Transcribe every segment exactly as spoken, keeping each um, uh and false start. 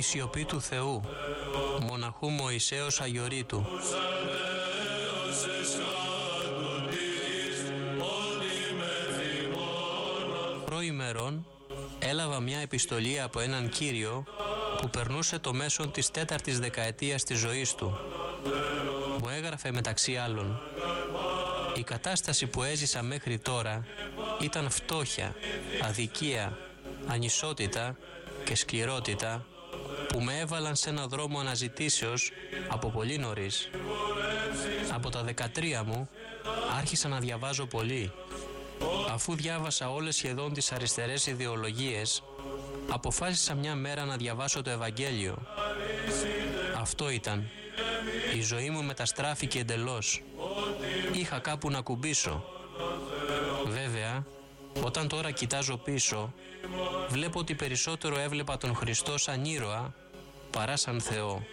σιωπή του Θεού, μοναχού Μωυσέως Αγιορείτου. Προημερών έλαβα μια επιστολή από έναν κύριο που περνούσε το μέσον της τέταρτης δεκαετίας της ζωής του. Μου έγραφε μεταξύ άλλων: η κατάσταση που έζησα μέχρι τώρα ήταν φτώχεια, αδικία, ανισότητα και σκληρότητα που με έβαλαν σε ένα δρόμο αναζητήσεως από πολύ νωρίς. Από τα δεκατρία μου άρχισα να διαβάζω πολύ. Αφού διάβασα όλες σχεδόν τις αριστερές ιδεολογίες, αποφάσισα μια μέρα να διαβάσω το Ευαγγέλιο. Αυτό ήταν. Η ζωή μου μεταστράφηκε εντελώς. Είχα κάπου να κουμπίσω. Βέβαια, όταν τώρα κοιτάζω πίσω, βλέπω ότι περισσότερο έβλεπα τον Χριστό σαν ήρωα παρά σαν Θεό.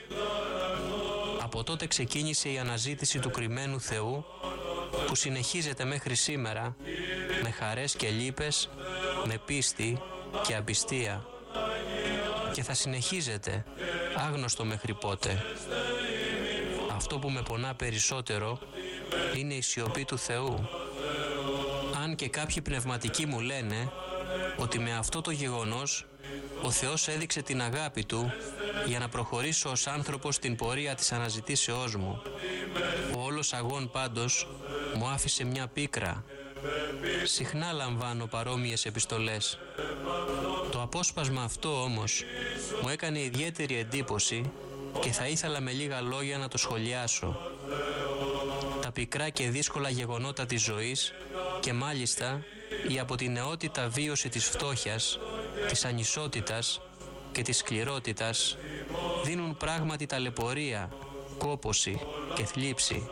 Από τότε ξεκίνησε η αναζήτηση του κρυμμένου Θεού, που συνεχίζεται μέχρι σήμερα με χαρές και λύπες, με πίστη και απιστία. Και θα συνεχίζεται άγνωστο μέχρι πότε. Αυτό που με πονά περισσότερο είναι η σιωπή του Θεού. Αν και κάποιοι πνευματικοί μου λένε ότι με αυτό το γεγονός ο Θεός έδειξε την αγάπη Του για να προχωρήσω ως άνθρωπος στην πορεία της αναζητήσεώς μου. Ο όλος αγών πάντως μου άφησε μια πίκρα. Συχνά λαμβάνω παρόμοιες επιστολές. Το απόσπασμα αυτό όμως μου έκανε ιδιαίτερη εντύπωση και θα ήθελα με λίγα λόγια να το σχολιάσω. Τα πικρά και δύσκολα γεγονότα της ζωής και μάλιστα η από την νεότητα βίωση της φτώχειας, της ανισότητας και της σκληρότητας δίνουν πράγματι ταλαιπωρία, κόπωση και θλίψη.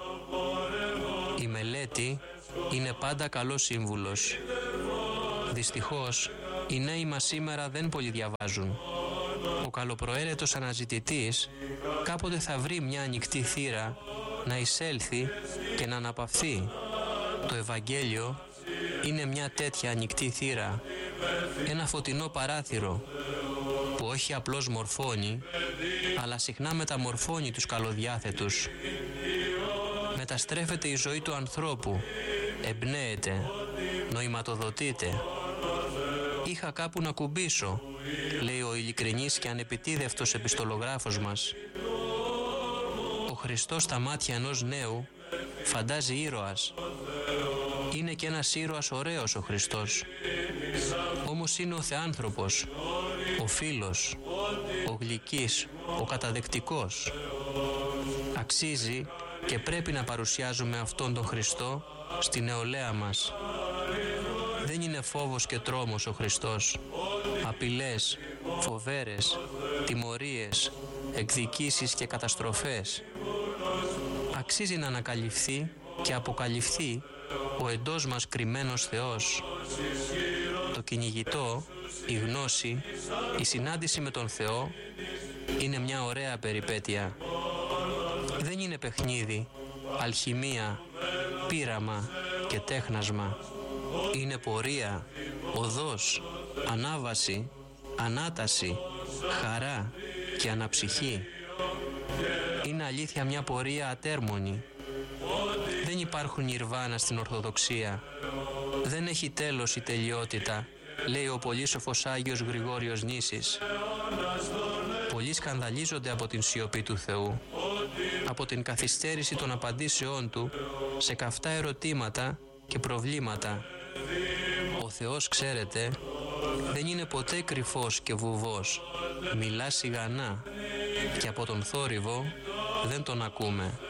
Η μελέτη είναι πάντα καλός σύμβουλος. Δυστυχώς, οι νέοι μας σήμερα δεν πολύ διαβάζουν. Ο καλοπροαίρετος αναζητητής κάποτε θα βρει μια ανοιχτή θύρα να εισέλθει και να αναπαυθεί. Το Ευαγγέλιο είναι μια τέτοια ανοιχτή θύρα, ένα φωτεινό παράθυρο που όχι απλώς μορφώνει, αλλά συχνά μεταμορφώνει τους καλοδιάθετους. Μεταστρέφεται η ζωή του ανθρώπου, εμπνέεται, νοηματοδοτείται. Είχα κάπου να κουμπίσω, λέει ο ειλικρινής και ανεπιτίδευτος επιστολογράφος μας. Ο Χριστός στα μάτια ενός νέου φαντάζει ήρωας. Είναι και ένας ήρωας ωραίος ο Χριστός. Όμως είναι ο Θεάνθρωπος, ο φίλος, ο γλυκής, ο καταδεκτικός. Αξίζει και πρέπει να παρουσιάζουμε αυτόν τον Χριστό στη νεολαία μας. Δεν είναι φόβος και τρόμος ο Χριστός. Απειλές, φοβέρες, τιμωρίες, εκδικήσεις και καταστροφές. Αξίζει να ανακαλυφθεί και αποκαλυφθεί ο εντός μας κρυμμένος Θεός. Το κυνηγητό, η γνώση, η συνάντηση με τον Θεό είναι μια ωραία περιπέτεια. Δεν είναι παιχνίδι, αλχημία, πείραμα και τέχνασμα. Είναι πορεία, οδός, ανάβαση, ανάταση, χαρά και αναψυχή. Είναι αλήθεια μια πορεία ατέρμονη. Δεν υπάρχουν νιρβάνα στην Ορθοδοξία. Δεν έχει τέλος η τελειότητα, λέει ο πολύσοφος Άγιος Γρηγόριος Νήσης. Πολλοί σκανδαλίζονται από την σιωπή του Θεού, από την καθυστέρηση των απαντήσεών Του σε καυτά ερωτήματα και προβλήματα. Ο Θεός, ξέρετε, δεν είναι ποτέ κρυφός και βουβός. Μιλά σιγανά και από τον θόρυβο δεν τον ακούμε.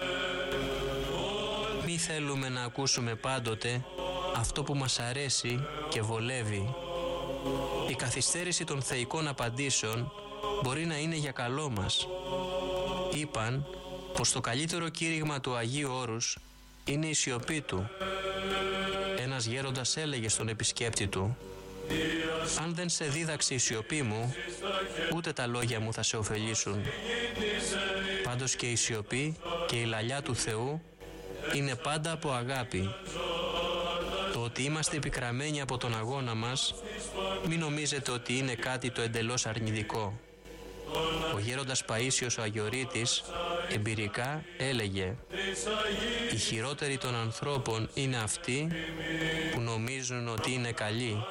Μη θέλουμε να ακούσουμε πάντοτε αυτό που μας αρέσει και βολεύει. Η καθυστέρηση των θεϊκών απαντήσεων μπορεί να είναι για καλό μας. Είπαν πως το καλύτερο κήρυγμα του Αγίου Όρους είναι η σιωπή του. Ένας γέροντας έλεγε στον επισκέπτη του: «Αν δεν σε δίδαξε η σιωπή μου, ούτε τα λόγια μου θα σε ωφελήσουν». Πάντως και η σιωπή και η λαλιά του Θεού είναι πάντα από αγάπη. Το ότι είμαστε επικραμμένοι από τον αγώνα μας, μην νομίζετε ότι είναι κάτι το εντελώς αρνητικό. Ο γέροντας Παΐσιος ο Αγιορείτης εμπειρικά έλεγε: «Οι χειρότεροι των ανθρώπων είναι αυτοί που νομίζουν ότι είναι καλοί